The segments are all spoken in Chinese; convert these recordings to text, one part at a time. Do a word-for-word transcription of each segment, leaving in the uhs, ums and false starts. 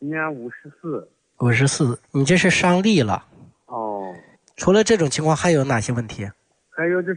今年五十四。 五十四，你这是伤力了。 哦。 除了这种情况，还有哪些问题？ 还有就是，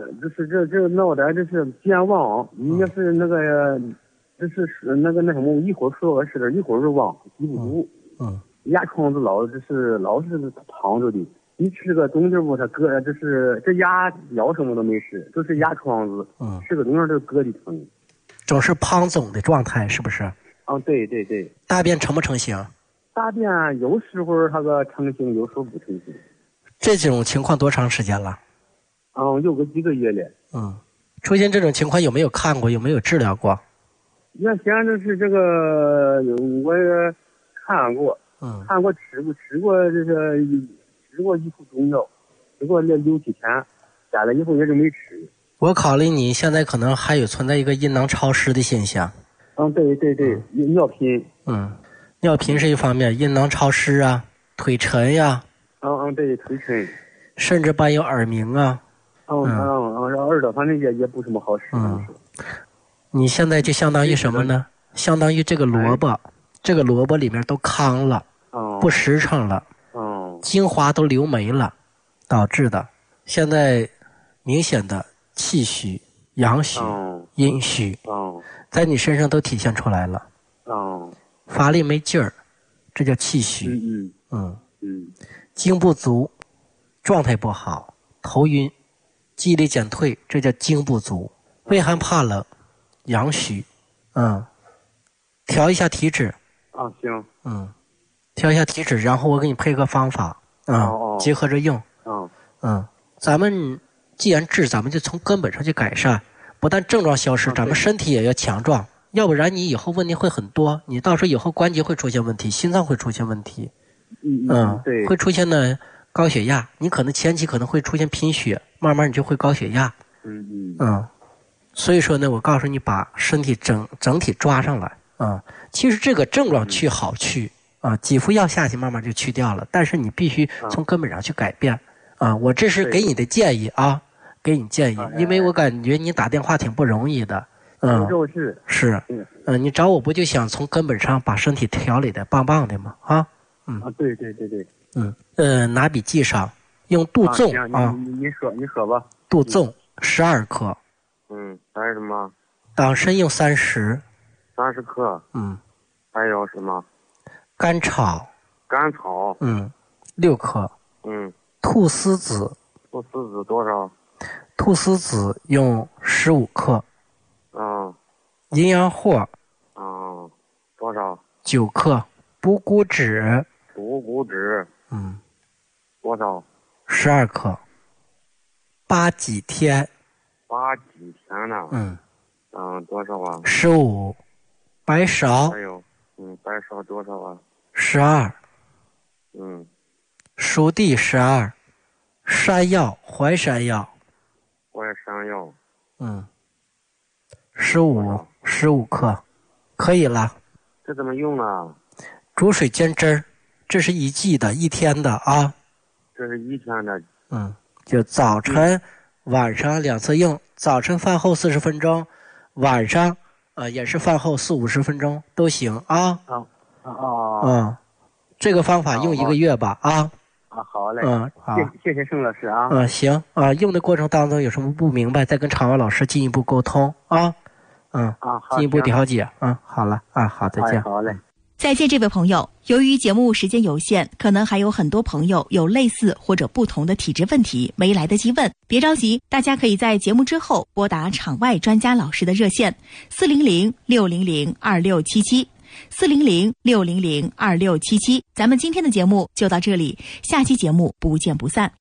就是这这脑袋就是健忘，你要是那个，就是那个那什么，一会儿说个事，一会儿就忘，记不住。 嗯。 牙床子老就是老是躺着的，你吃个东西不，它搁就是这牙咬什么都没事，就是牙床子， 嗯， 吃个东西就搁的疼。 总是胖肿的状态，是不是？ 啊，对对对。 大便成不成形？ 大便有时候它个成型，有时候不成型。 这种情况多长时间了？ 嗯，有个几个月了。 嗯，出现这种情况有没有看过？有没有治疗过？ 原先就是这个，我也看过， 嗯， 看过吃过吃过这个吃过一副中药，吃过那六七天，下来以后也是没吃。 我考虑你现在可能还有存在一个阴囊潮湿的现象。 嗯，对对对，嗯、尿频。 嗯，尿频是一方面，阴囊潮湿啊，腿沉呀、 啊。嗯嗯，对，腿沉。 甚至伴有耳鸣啊。 嗯嗯嗯，耳朵反正也也不怎么好使。 嗯，你现在就相当于什么呢？相当于这个萝卜，哎、这个萝卜里面都糠了， 嗯、 不实诚了， 嗯， 精华都流没了，导致的。现在明显的气虚、阳虚、 嗯、 阴虚， 嗯， 在你身上都体现出来了。 嗯， 乏力没劲儿，这叫气虚。 嗯嗯嗯嗯， 精不足，状态不好，头晕。记忆力减退，这叫精不足；畏寒怕冷，阳虚。嗯，调一下体脂。 啊，行。 嗯，调一下体脂，然后我给你配个方法啊、嗯哦， 结合着用。 嗯嗯，咱们既然治，咱们就从根本上去改善，不但症状消失，咱们身体也要强壮。要不然你以后问题会很多，你到时候以后关节会出现问题，心脏会出现问题。 嗯嗯， 对， 会出现呢高血压，你可能前期可能会出现贫血，慢慢你就会高血压。 嗯嗯嗯，所以说呢，我告诉你，把身体整整体抓上来啊、嗯。其实这个症状去好去啊，几副药下去慢慢就去掉了，但是你必须从根本上去改变啊。我这是给你的建议啊，给你建议，因为我感觉你打电话挺不容易的。嗯， 是是，嗯，你找我不就想从根本上把身体调理的棒棒的吗？啊，嗯啊，对对对对。 嗯，呃，拿笔记上，用杜仲啊， 啊你你说你说吧。 杜仲十二克。 嗯，还有什么？ 党参用三十。 三十克。 嗯。 还有什么？ 甘草。 甘草。 嗯，六克。 嗯。 菟丝子。 菟丝子多少？ 菟丝子用十五克。 嗯。 阴阳藿。 嗯，多少？ 九克。补骨脂。 补骨脂。 嗯， 多少？ 十二克。八戟天。 八戟天呢？ 嗯。 嗯，多少啊？ 十五。白芍。 还有，嗯，白芍多少啊？ 十二。 嗯。 熟地十二。山药，淮山药。 淮山药。 嗯。十五，十五克，可以了。 这怎么用啊？ 煮水煎汁儿。这是一剂的，一天的啊。 这是一天的。 嗯，就早晨、嗯、晚上两次用，早晨饭后四十分钟，晚上呃也是饭后四五十分钟都行啊。 啊啊啊！ 嗯，这个方法用一个月吧啊。 啊，好嘞。 嗯，好， 谢谢盛老师啊。 嗯，行啊，用的过程当中有什么不明白，再跟场外老师进一步沟通啊。嗯啊， 进一步调解。嗯，好了啊，好，再见。 好嘞。 再见，这位朋友。由于节目时间有限，可能还有很多朋友有类似或者不同的体质问题没来得及问，别着急，大家可以在节目之后拨打场外专家老师的热线四零零六零零二六七七四零零六零零二六七七。咱们今天的节目就到这里，下期节目不见不散。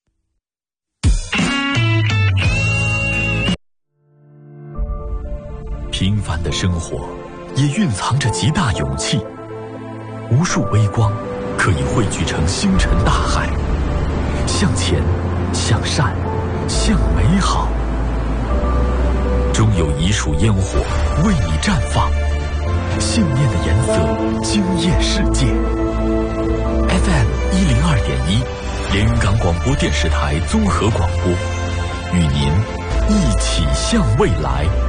平凡的生活也蕴藏着极大勇气，无数微光可以汇聚成星辰大海，向前，向善，向美好。终有一束烟火为你绽放，信念的颜色惊艳世界。F M 一零二点一，连云港广播电视台综合广播，与您一起向未来。